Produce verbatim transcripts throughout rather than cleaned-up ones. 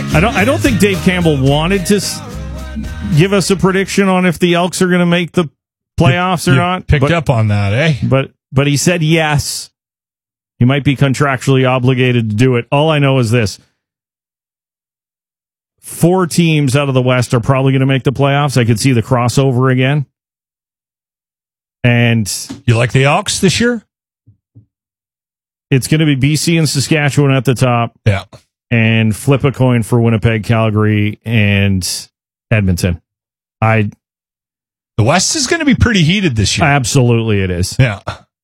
I don't. I don't think Dave Campbell wanted to s- give us a prediction on if the Elks are going to make the playoffs or you not. Picked but, up on that, eh? But but he said yes. He might be contractually obligated to do it. All I know is this: four teams out of the West are probably going to make the playoffs. I could see the crossover again. And you like the Elks this year? It's going to be B C and Saskatchewan at the top. Yeah. And flip a coin for Winnipeg, Calgary, and Edmonton. I. The West is going to be pretty heated this year. Absolutely, it is. Yeah.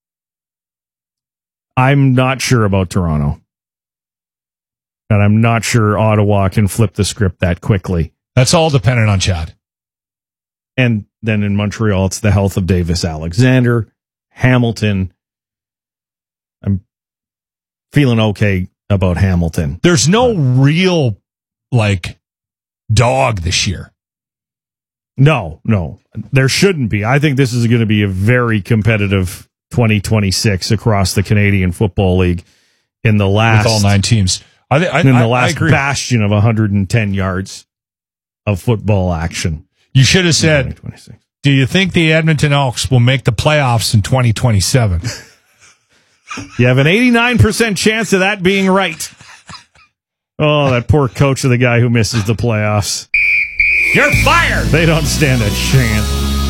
I'm not sure about Toronto. And I'm not sure Ottawa can flip the script that quickly. That's all dependent on Chad. And then in Montreal, it's the health of Davis Alexander, Hamilton. I'm feeling okay about Hamilton. There's no real, like, dog this year. No, no. There shouldn't be. I think this is going to be a very competitive twenty twenty-six across the Canadian Football League in the last... With all nine teams. I, th- I, in the I, last I bastion of one hundred ten yards of football action. You should have said, do you think the Edmonton Elks will make the playoffs in twenty twenty-seven? You have an eighty-nine percent chance of that being right. Oh, that poor coach of the guy who misses the playoffs. You're fired! They don't stand a chance.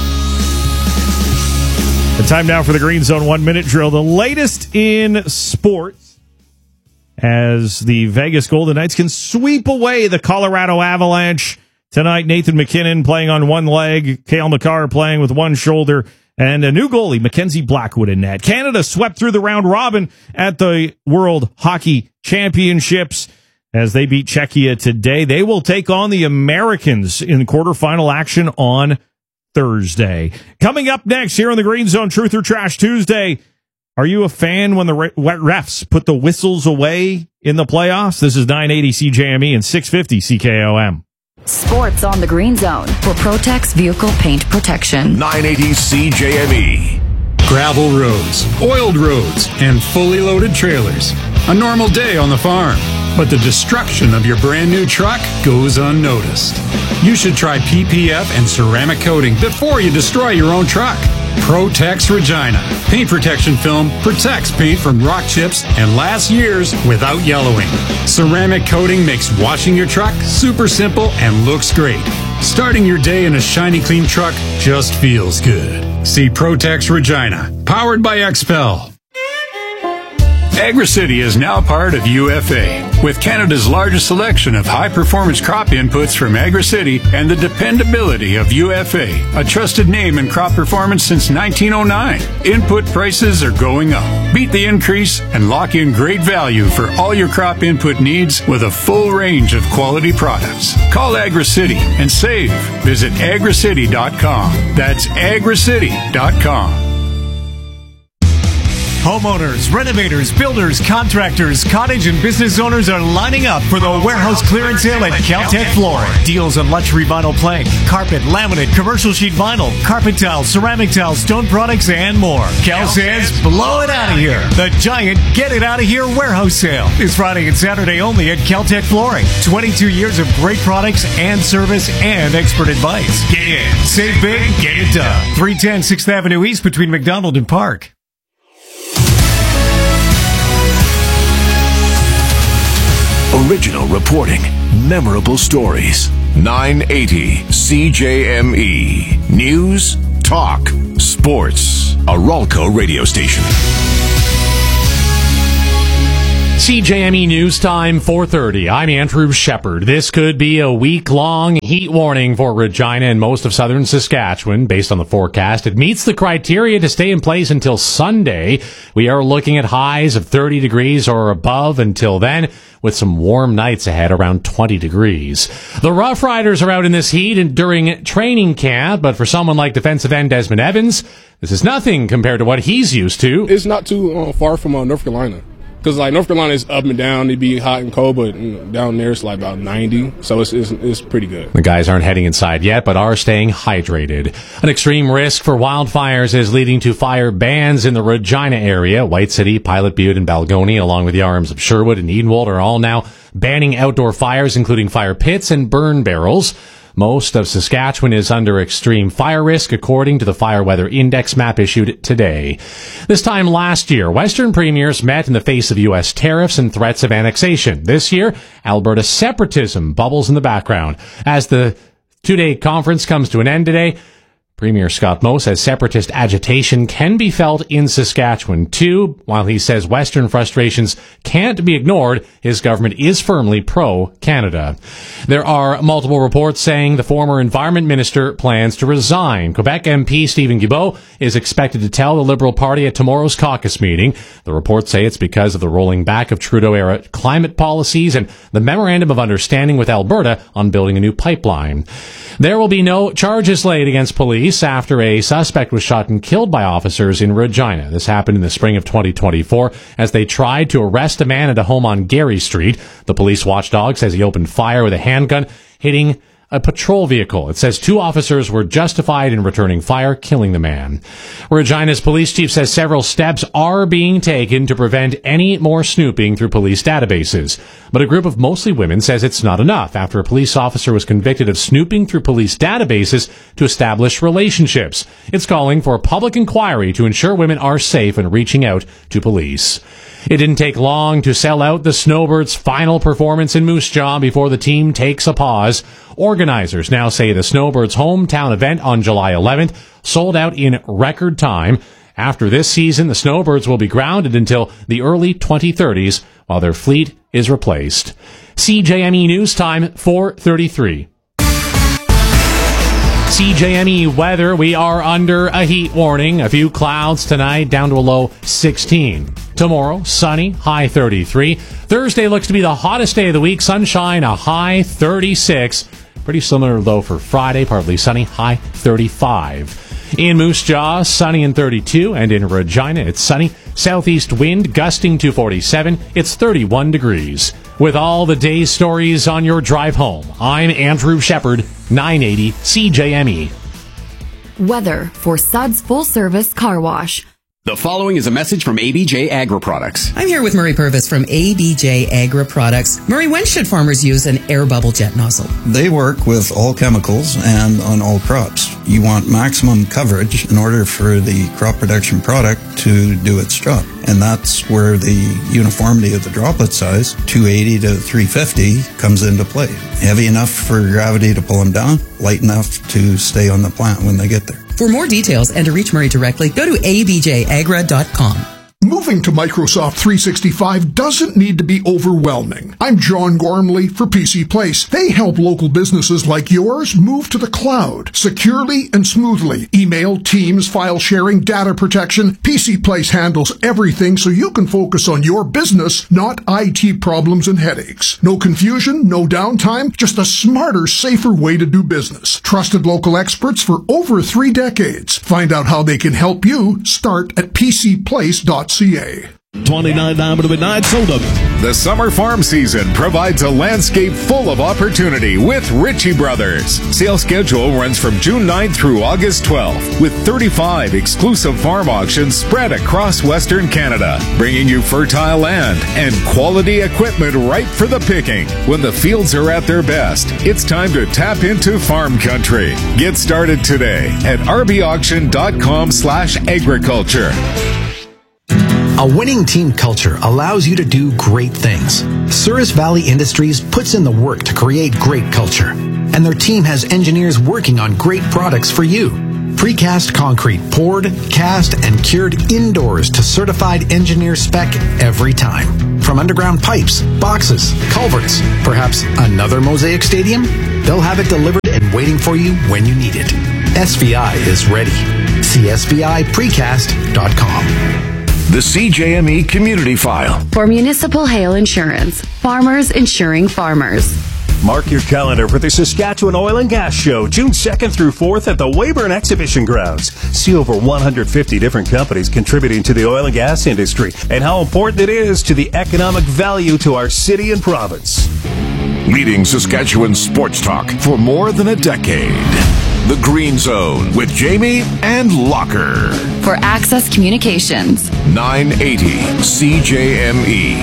The time now for the Green Zone one-minute drill. The latest in sports as the Vegas Golden Knights can sweep away the Colorado Avalanche. Tonight, Nathan McKinnon playing on one leg, Cale Makar playing with one shoulder, and a new goalie, Mackenzie Blackwood in net. Canada swept through the round robin at the World Hockey Championships as they beat Czechia today. They will take on the Americans in quarterfinal action on Thursday. Coming up next here on the Green Zone, Truth or Trash Tuesday. Are you a fan when the refs put the whistles away in the playoffs? This is nine eighty C J M E and six fifty C K O M. Sports on the Green Zone for Protex Vehicle Paint Protection. nine eighty C J M E. Gravel roads, oiled roads, and fully loaded trailers. A normal day on the farm. But the destruction of your brand new truck goes unnoticed. You should try P P F and ceramic coating before you destroy your own truck. Protex Regina. Paint protection film protects paint from rock chips and lasts years without yellowing. Ceramic coating makes washing your truck super simple and looks great. Starting your day in a shiny clean truck just feels good. See Protex Regina. Powered by Expel. AgriCity is now part of U F A, with Canada's largest selection of high-performance crop inputs from AgriCity and the dependability of U F A, a trusted name in crop performance since nineteen oh nine. Input prices are going up. Beat the increase and lock in great value for all your crop input needs with a full range of quality products. Call AgriCity and save. Visit agri city dot com. That's agri city dot com. Homeowners, renovators, builders, contractors, cottage and business owners are lining up for the warehouse clearance sale at Caltech Flooring. Deals on luxury vinyl plank, carpet, laminate, commercial sheet vinyl, carpet tile, ceramic tile, stone products, and more. Cal says, blow it out of here. The giant Get It Out of Here warehouse sale is Friday and Saturday only at Caltech Flooring. twenty-two years of great products and service and expert advice. Get in, save big, get it done. three ten sixth Avenue East between McDonald and Park. Original reporting, memorable stories. nine eighty C J M E. News, talk, sports. A Ralco radio station. C J M E News Time, four thirty. I'm Andrew Shepard. This could be a week-long heat warning for Regina and most of southern Saskatchewan. Based on the forecast, it meets the criteria to stay in place until Sunday. We are looking at highs of thirty degrees or above until then, with some warm nights ahead around twenty degrees. The Rough Riders are out in this heat and during training camp, but for someone like defensive end Desmond Evans, this is nothing compared to what he's used to. It's not too uh, far from uh, North Carolina. Because, like, North Carolina is up and down. It'd be hot and cold, but you know, down there it's like about ninety. So it's, it's it's pretty good. The guys aren't heading inside yet, but are staying hydrated. An extreme risk for wildfires is leading to fire bans in the Regina area. White City, Pilot Butte, and Balgonie, along with the arms of Sherwood and Edenwold, are all now banning outdoor fires, including fire pits and burn barrels. Most of Saskatchewan is under extreme fire risk, according to the Fire Weather Index map issued today. This time last year, Western premiers met in the face of U S tariffs and threats of annexation. This year, Alberta separatism bubbles in the background. As the two-day conference comes to an end today, Premier Scott Moe says separatist agitation can be felt in Saskatchewan, too. While he says Western frustrations can't be ignored, his government is firmly pro-Canada. There are multiple reports saying the former Environment Minister plans to resign. Quebec M P Stephen Guilbeault is expected to tell the Liberal Party at tomorrow's caucus meeting. The reports say it's because of the rolling back of Trudeau-era climate policies and the Memorandum of Understanding with Alberta on building a new pipeline. There will be no charges laid against police after a suspect was shot and killed by officers in Regina. This happened in the spring of twenty twenty-four as they tried to arrest a man at a home on Gary Street. The police watchdog says he opened fire with a handgun, hitting a patrol vehicle. It says two officers were justified in returning fire, killing the man. Regina's police chief says several steps are being taken to prevent any more snooping through police databases. But a group of mostly women says it's not enough after a police officer was convicted of snooping through police databases to establish relationships. It's calling for a public inquiry to ensure women are safe when reaching out to police. It didn't take long to sell out the Snowbirds' final performance in Moose Jaw before the team takes a pause. Organizers now say the Snowbirds' hometown event on July eleventh sold out in record time. After this season, the Snowbirds will be grounded until the early twenty thirties while their fleet is replaced. C J M E News Time, four thirty-three. C J M E weather, we are under a heat warning. A few clouds tonight, down to a low sixteen. Tomorrow, sunny, high thirty-three. Thursday looks to be the hottest day of the week. Sunshine, a high thirty-six. Pretty similar, though, for Friday. Partly sunny, high thirty-five. In Moose Jaw, sunny and thirty-two. And in Regina, it's sunny. Southeast wind gusting to forty-seven. It's thirty-one degrees. With all the day's stories on your drive home, I'm Andrew Shepard, nine eighty C J M E. Weather for Suds Full Service Car Wash. The following is a message from A B J Agri Products. I'm here with Murray Purvis from A B J Agri Products. Murray, when should farmers use an air bubble jet nozzle? They work with all chemicals and on all crops. You want maximum coverage in order for the crop protection product to do its job. And that's where the uniformity of the droplet size, two eighty to three fifty, comes into play. Heavy enough for gravity to pull them down, light enough to stay on the plant when they get there. For more details and to reach Murray directly, go to a b j agra dot com. Moving to Microsoft three sixty-five doesn't need to be overwhelming. I'm John Gormley for P C Place. They help local businesses like yours move to the cloud securely and smoothly. Email, Teams, file sharing, data protection. P C Place handles everything so you can focus on your business, not I T problems and headaches. No confusion, no downtime, just a smarter, safer way to do business. Trusted local experts for over three decades. Find out how they can help you. Start at p c place dot c a. twenty-nine down to midnight, sold up. The summer farm season provides a landscape full of opportunity with Ritchie Brothers. Sale schedule runs from June ninth through August twelfth, with thirty-five exclusive farm auctions spread across Western Canada, bringing you fertile land and quality equipment ripe for the picking. When the fields are at their best, it's time to tap into farm country. Get started today at r b auction dot com slash agriculture. A winning team culture allows you to do great things. Souris Valley Industries puts in the work to create great culture, and their team has engineers working on great products for you. Precast concrete poured, cast, and cured indoors to certified engineer spec every time. From underground pipes, boxes, culverts, perhaps another Mosaic Stadium? They'll have it delivered and waiting for you when you need it. S V I is ready. See s v i precast dot com. The C J M E Community File. For Municipal Hail Insurance, farmers insuring farmers. Mark your calendar for the Saskatchewan Oil and Gas Show, June second through fourth at the Weyburn Exhibition Grounds. See over one hundred fifty different companies contributing to the oil and gas industry and how important it is to the economic value to our city and province. Leading Saskatchewan sports talk for more than a decade. The Green Zone with Jamie and Locker. For Access Communications. nine eighty C J M E.